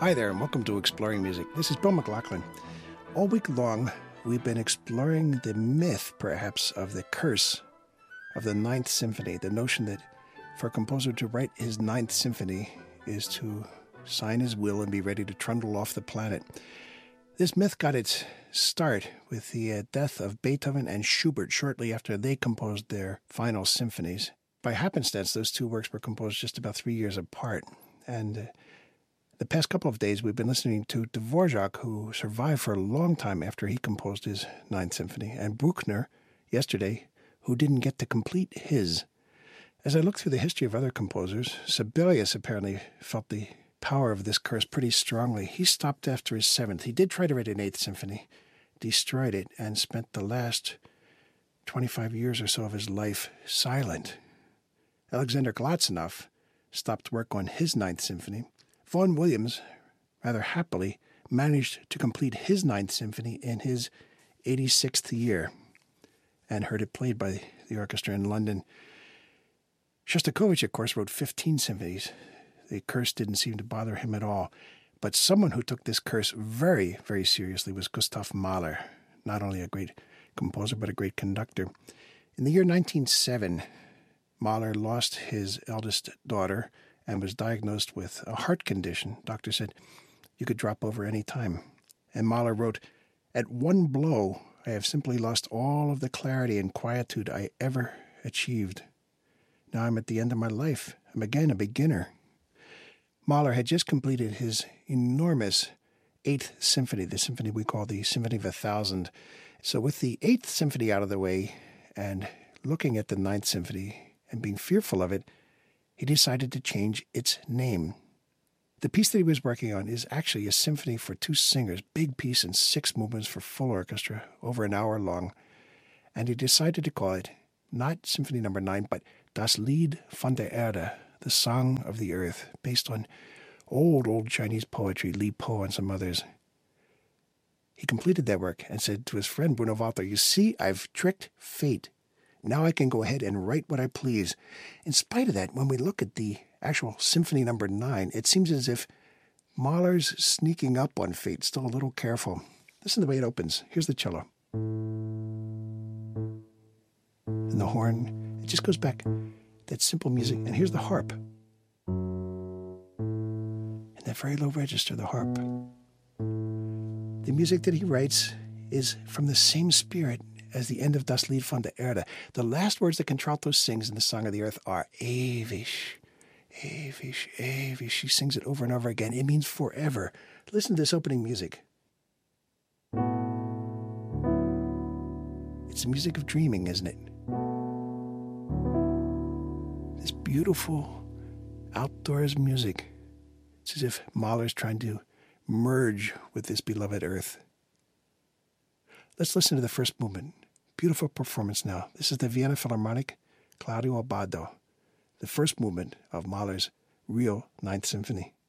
Hi there, and welcome to Exploring Music. This is Bill McLaughlin. All week long, we've been exploring the myth, perhaps, of the curse of the Ninth Symphony, the notion that for a composer to write his Ninth Symphony is to sign his will and be ready to trundle off the planet. This myth got its start with the death of Beethoven and Schubert shortly after they composed their final symphonies. By happenstance, those two works were composed just about 3 years apart, and the past couple of days, we've been listening to Dvorak, who survived for a long time after he composed his Ninth Symphony, and Bruckner, yesterday, who didn't get to complete his. As I look through the history of other composers, Sibelius apparently felt the power of this curse pretty strongly. He stopped after his seventh. He did try to write an Eighth Symphony, destroyed it, and spent the last 25 years or so of his life silent. Alexander Glatzenov stopped work on his Ninth Symphony. Vaughan Williams, rather happily, managed to complete his Ninth Symphony in his 86th year and heard it played by the orchestra in London. Shostakovich, of course, wrote 15 symphonies. The curse didn't seem to bother him at all. But someone who took this curse very, very seriously was Gustav Mahler, not only a great composer, but a great conductor. In the year 1907, Mahler lost his eldest daughter and was diagnosed with a heart condition. Doctor said, you could drop over any time. And Mahler wrote, "At one blow, I have simply lost all of the clarity and quietude I ever achieved. Now I'm at the end of my life. I'm again a beginner." Mahler had just completed his enormous Eighth Symphony, the symphony we call the Symphony of 1,000. So with the Eighth Symphony out of the way and looking at the Ninth Symphony and being fearful of it, he decided to change its name. The piece that he was working on is actually a symphony for two singers, big piece in 6 movements for full orchestra, over an hour long. And he decided to call it not Symphony No. 9, but Das Lied von der Erde, the Song of the Earth, based on old Chinese poetry, Li Po and some others. He completed that work and said to his friend Bruno Walter, "You see, I've tricked fate. Now I can go ahead and write what I please." In spite of that, when we look at the actual Symphony No. 9, it seems as if Mahler's sneaking up on fate, still a little careful. Listen to the way it opens. Here's the cello. And the horn. It just goes back, that simple music. And here's the harp. And that very low register, the harp. The music that he writes is from the same spirit as the end of Das Lied von der Erde. The last words that Contralto sings in the Song of the Earth are ewig, ewig, ewig. She sings it over and over again. It means forever. Listen to this opening music. It's the music of dreaming, isn't it? This beautiful outdoors music. It's as if Mahler's trying to merge with this beloved earth. Let's listen to the first movement. Beautiful performance now. This is the Vienna Philharmonic, Claudio Abbado, the first movement of Mahler's real Ninth Symphony.